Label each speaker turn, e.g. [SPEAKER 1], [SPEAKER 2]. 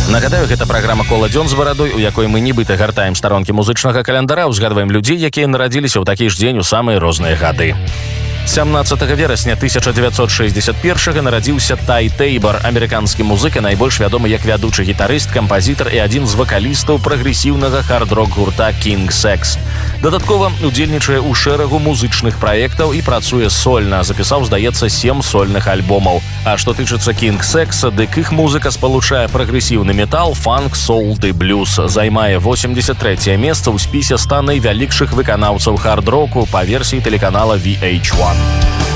[SPEAKER 1] Нагадаю, гэта праграма «Кола дзён з барадой», у якой мы нібыта гартаем старонкі музычнага календара, узгадваем людзей, якія нарадзіліся ў такі ж дзень у самыя розныя гады. 17 верасня 1961 нарадзіўся Тай Тэйбар, амерыканскі музыка, найбольш вядомы як вядучы гітарыст, кампазітар і адзін з вакалістаў прагрэсіўнага хард-рок гурта King Sex. Дадаткова удзельнічае ў шэрагу музычных праектаў і працуе сольна, запісаў, здаецца, 7 сольных альбомаў. А што тычыцца King Sex, дык іх музыка спалучае прагрэсіўны метал, фанк, соул ды блюз. Займае 83е месца ў спісе 100 найвялікшых выканаўцаў хард-року па версіі тэлеканала VH1.